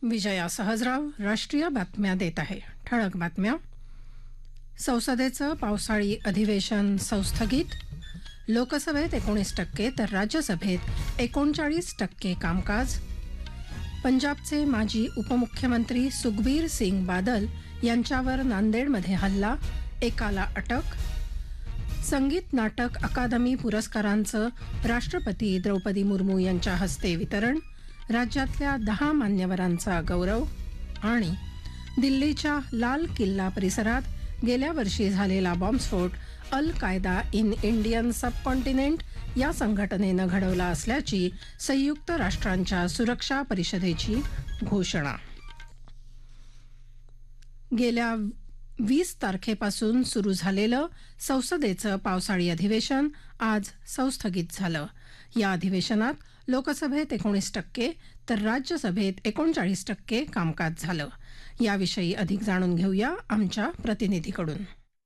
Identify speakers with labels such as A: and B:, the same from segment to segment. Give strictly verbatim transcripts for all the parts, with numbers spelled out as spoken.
A: विजया सहजराव राष्ट्रीय बातम्या देत आहे. ठळक बातम्या. संसदेचं पावसाळी अधिवेशन संस्थगित. लोकसभेत एकोणीस टक्के तर राज्यसभेत एकोणचाळीस टक्के कामकाज. पंजाबचे माजी उपमुख्यमंत्री सुखबीर सिंग बादल यांच्यावर नांदेडमध्ये हल्ला, एकाला अटक. संगीत नाटक अकादमी पुरस्कारांचं राष्ट्रपती द्रौपदी मुर्मू यांच्या हस्ते वितरण. राज्यातल्या दहा मान्यवरांचा गौरव. आणि दिल्लीच्या लाल किल्ला परिसरात गेल्या वर्षी झालेला बॉम्बस्फोट अल कायदा इन इंडियन सबकॉन्टिनेंट या संघटनेनं घडवला असल्याची संयुक्त राष्ट्रांच्या सुरक्षा परिषदेची घोषणा. गेल्या वीस तारखेपासून सुरू झालेलं संसदेचं पावसाळी अधिवेशन आज संस्थगित झालं. या अधिवेशनात लोकसभेत एकोणीस टक्के तर राज्यसभेत एकोणचाळीस टक्के कामकाज झालं. याविषयी अधिक जाणून घेऊया आमच्या प्रतिनिधीकडून.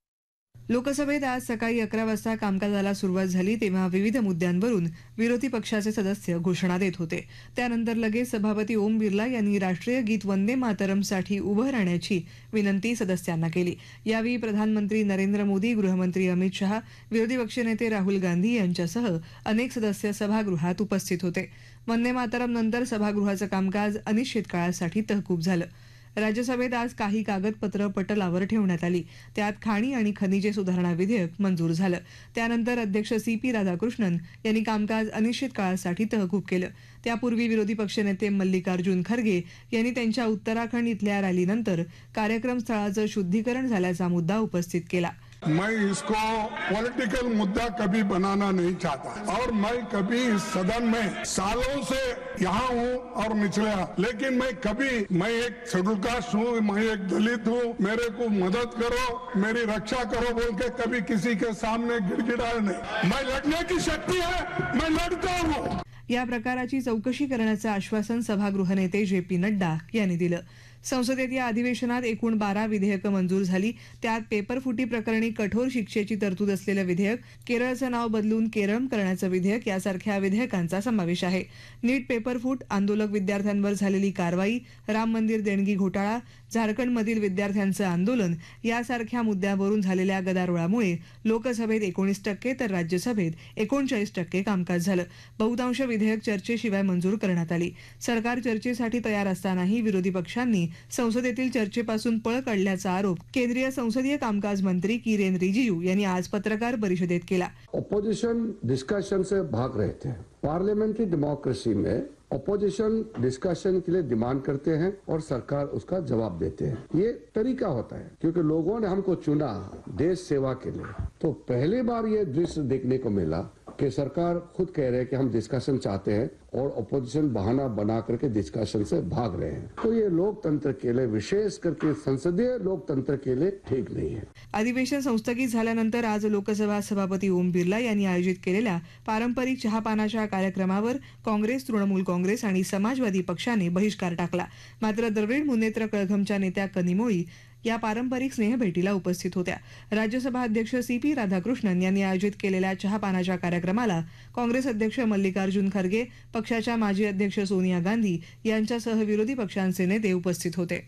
B: लोकसभेत आज सकाळी अकरा वाजता कामकाजाला सुरुवात झाली तेव्हा विविध मुद्द्यांवरून विरोधी पक्षाचे सदस्य घोषणा देत होते. त्यानंतर लगेच सभापती ओम बिर्ला यांनी राष्ट्रीय गीत वंदे मातरमसाठी उभं राहण्याची विनंती सदस्यांना केली. यावेळी प्रधानमंत्री नरेंद्र मोदी, गृहमंत्री अमित शहा, विरोधी पक्षनेते राहुल गांधी यांच्यासह अनेक सदस्य सभागृहात उपस्थित होते. वंदे मातरम नंतर सभागृहाचं कामकाज अनिश्चित काळासाठी तहकूब झालं. राज्यसभेत आज काही कागदपत्र पटलावर ठेवण्यात आली. त्यात खाणी आणि खनिजे सुधारणा विधेयक मंजूर झालं. त्यानंतर अध्यक्ष सी पी राधाकृष्णन यांनी कामकाज अनिश्चित काळासाठी तहकूब केलं. त्यापूर्वी विरोधी पक्षनेते मल्लिकार्जुन खरगे यांनी त्यांच्या उत्तराखंड इथल्या रॅलीनंतर कार्यक्रम स्थळाचं शुद्धीकरण झाल्याचा मुद्दा उपस्थित केला.
C: मैं इसको पॉलिटिकल मुद्दा कभी बनाना नहीं चाहता और मैं कभी इस सदन में सालों से यहाँ हूँ और निचला, लेकिन मैं कभी मैं एक शेड्यूल कास्ट हूँ, मैं एक दलित हूँ, मेरे को मदद करो, मेरी रक्षा करो बोल के कभी किसी के सामने गिड़गिड़ाया नहीं. मैं लड़ने की शक्ति है, मैं लड़ता हूँ.
B: या प्रकाराची चौकशी करण्याचं आश्वासन सभागृह नेते जे पी नड्डा यांनी दिलं. संसदेत या अधिवेशनात एकूण बारा विधेयकं मंजूर झाली. त्यात पेपरफुटी प्रकरणी कठोर शिक्षेची तरतूद असलेलं विधेयक, केरळचं नाव बदलून केरम करण्याचं विधेयक यासारख्या विधेयकांचा समावेश आहे. नीट पेपरफूट, आंदोलक विद्यार्थ्यांवर झालेली कारवाई, राम मंदिर देणगी घोटाळा, झारखंडमधील विद्यार्थ्यांचं आंदोलन यासारख्या मुद्द्यांवरून झालेल्या गदारोळामुळे लोकसभेत एकोणीस टक्के तर राज्यसभेत एकोणचाळीस टक्के कामकाज झालं. बहुतांश विधेयक चर्चेशिवाय मंजूर करण्यात आली. सरकार चर्चेसाठी तयार असतानाही विरोधी पक्षांनी संसदेतील चर्चेपासून पळ काढल्याचा आरोप केंद्रीय संसदीय कामकाज मंत्री किरेन रिजिजू यांनी आज पत्रकार परिषदेत केला.
D: ऑपोजिशन डिस्कशन से भाग रहे थे. पार्लियामेंट्री डेमोक्रेसी में ऑपोजिशन डिस्कशन के लिए डिमांड करते हैं और सरकार उसका जवाब देते हैं. ये तरीका होता है क्योंकि लोगों ने हमको चुना देश सेवा के लिए. तो पहली बार ये दृश्य देखने को मिला कि सरकार खुद कह रहे हैं कि हम डिस्कशन चाहते हैं और ऑपोजिशन बहाना बना करके डिस्कशन से भाग रहे हैं. तो ये लोकतंत्र के लिए, विशेष करके संसदीय लोकतंत्र के लिए ठीक नहीं है.
B: अधिवेशन संस्थगित झाल्यानंतर आज लोकसभा सभापती ओम बिर्ला यांनी आयोजित केलेल्या पारंपरिक चहापानाच्या कार्यक्रमावर काँग्रेस, तृणमूल काँग्रेस आणि समाजवादी पक्षाने बहिष्कार टाकला. मात्र द्रविड मुनेत्र कळघमच्या नेत्या कनिमोळी या पारंपरिक स्नेहभेटीला उपस्थित होत्या. राज्यसभा अध्यक्ष सी पी राधाकृष्णन यांनी आयोजित केलेल्या चहापानाच्या कार्यक्रमाला काँग्रेस अध्यक्ष मल्लिकार्जुन खरगे, पक्षाच्या माजी अध्यक्ष सोनिया गांधी यांच्यासह विरोधी पक्षांचे नेते उपस्थित होते.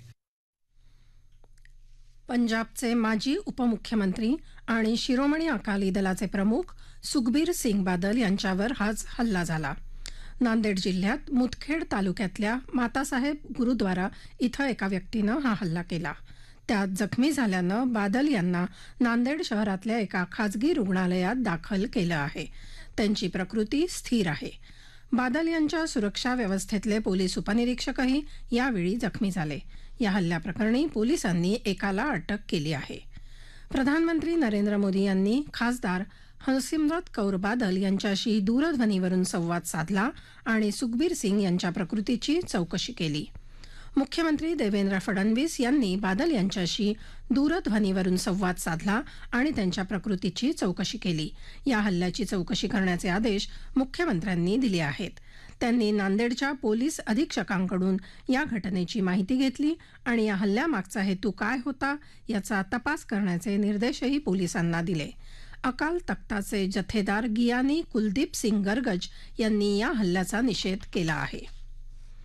A: पंजाबचे माजी उपमुख्यमंत्री आणि शिरोमणी अकाली दलाचे प्रमुख सुखबीर सिंग बादल यांच्यावर आज हल्ला झाला. नांदेड जिल्ह्यात मुदखेड तालुक्यातल्या मातासाहेब गुरुद्वारा इथं एका व्यक्तीनं हा हल्ला केला. त्यात जखमी झाल्यानं बादल यांना नांदेड शहरातल्या एका खाजगी रुग्णालयात दाखल केलं आहे. त्यांची प्रकृती स्थिर आहे. बादल यांच्या सुरक्षा व्यवस्थेतले पोलीस उपनिरीक्षकही यावेळी जखमी झाले. या हल्ल्याप्रकरणी पोलिसांनी एकाला अटक केली आहे. प्रधानमंत्री नरेंद्र मोदी यांनी खासदार हरसिमरत कौर बादल यांच्याशी दूरध्वनीवरून संवाद साधला आणि सुखबीर सिंग यांच्या प्रकृतीची चौकशी केली. मुख्यमंत्री देवेंद्र फडणवीस यांनी बादल यांच्याशी दूरध्वनीवरून संवाद साधला आणि त्यांच्या प्रकृतीची चौकशी केली. या हल्ल्याची चौकशी करण्याचे आदेश मुख्यमंत्र्यांनी दिले आहेत. त्यांनी नांदेडच्या पोलीस अधीक्षकांकडून या घटनेची माहिती घेतली आणि या हल्ल्यामागचा हेतू काय होता याचा तपास करण्याचे निर्देशही पोलिसांना दिले. अकाल तख्ताचे जथेदार गियानी कुलदीप सिंग गर्गज यांनी या हल्ल्याचा निषेध केला आहे.